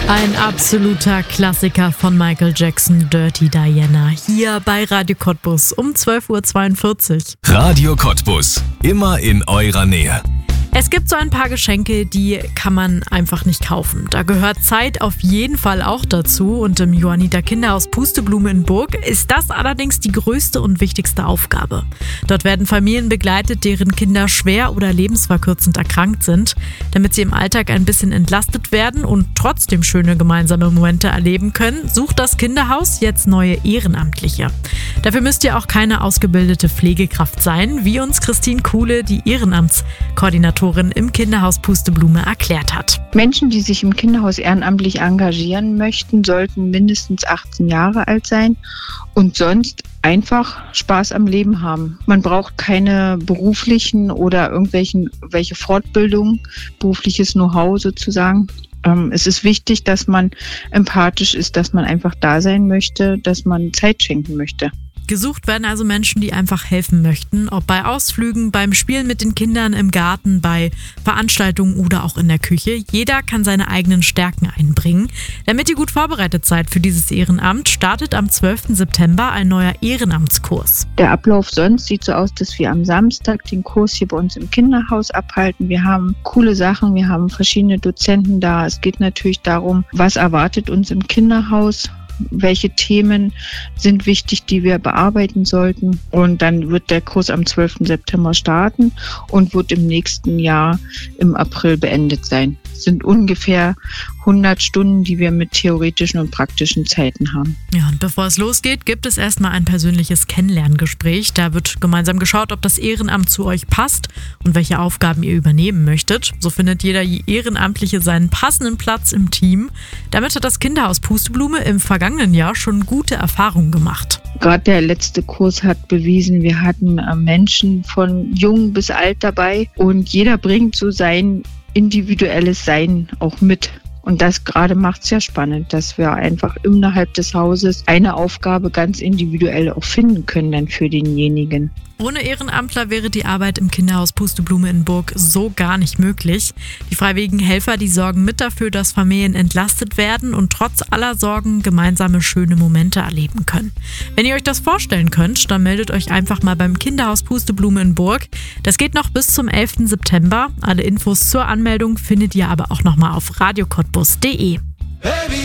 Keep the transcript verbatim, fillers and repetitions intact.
Ein absoluter Klassiker von Michael Jackson, Dirty Diana, hier bei Radio Cottbus um zwölf Uhr zweiundvierzig. Radio Cottbus, immer in eurer Nähe. Es gibt so ein paar Geschenke, die kann man einfach nicht kaufen. Da gehört Zeit auf jeden Fall auch dazu und im Johanniter Kinderhaus Pusteblume in Burg ist das allerdings die größte und wichtigste Aufgabe. Dort werden Familien begleitet, deren Kinder schwer oder lebensverkürzend erkrankt sind, damit sie im Alltag ein bisschen entlastet werden und trotzdem schöne gemeinsame Momente erleben können, sucht das Kinderhaus jetzt neue Ehrenamtliche. Dafür müsst ihr auch keine ausgebildete Pflegekraft sein, wie uns Christine Kuhle, die Ehrenamtskoordinatorin im Kinderhaus Pusteblume, erklärt hat. Menschen, die sich im Kinderhaus ehrenamtlich engagieren möchten, sollten mindestens achtzehn Jahre alt sein und sonst einfach Spaß am Leben haben. Man braucht keine beruflichen oder irgendwelchen welche Fortbildung, berufliches Know-how sozusagen. Es ist wichtig, dass man empathisch ist, dass man einfach da sein möchte, dass man Zeit schenken möchte. Gesucht werden also Menschen, die einfach helfen möchten, ob bei Ausflügen, beim Spielen mit den Kindern im Garten, bei Veranstaltungen oder auch in der Küche. Jeder kann seine eigenen Stärken einbringen. Damit ihr gut vorbereitet seid für dieses Ehrenamt, startet am zwölften September ein neuer Ehrenamtskurs. Der Ablauf sonst sieht so aus, dass wir am Samstag den Kurs hier bei uns im Kinderhaus abhalten. Wir haben coole Sachen, wir haben verschiedene Dozenten da. Es geht natürlich darum, was erwartet uns im Kinderhaus. Welche Themen sind wichtig, die wir bearbeiten sollten. Und dann wird der Kurs am zwölften September starten und wird im nächsten Jahr im April beendet sein. Es sind ungefähr hundert Stunden, die wir mit theoretischen und praktischen Zeiten haben. Ja, und bevor es losgeht, gibt es erstmal ein persönliches Kennenlerngespräch. Da wird gemeinsam geschaut, ob das Ehrenamt zu euch passt und welche Aufgaben ihr übernehmen möchtet. So findet jeder Ehrenamtliche seinen passenden Platz im Team. Damit hat das Kinderhaus Pusteblume im vergangenen Jahr schon gute Erfahrungen gemacht. Gerade der letzte Kurs hat bewiesen, wir hatten Menschen von jung bis alt dabei und jeder bringt so sein individuelles Sein auch mit. Und das gerade macht es ja spannend, dass wir einfach innerhalb des Hauses eine Aufgabe ganz individuell auch finden können dann für denjenigen. Ohne Ehrenamtler wäre die Arbeit im Kinderhaus Pusteblume in Burg so gar nicht möglich. Die freiwilligen Helfer, die sorgen mit dafür, dass Familien entlastet werden und trotz aller Sorgen gemeinsame schöne Momente erleben können. Wenn ihr euch das vorstellen könnt, dann meldet euch einfach mal beim Kinderhaus Pusteblume in Burg. Das geht noch bis zum elften September. Alle Infos zur Anmeldung findet ihr aber auch nochmal auf radio cottbus punkt de.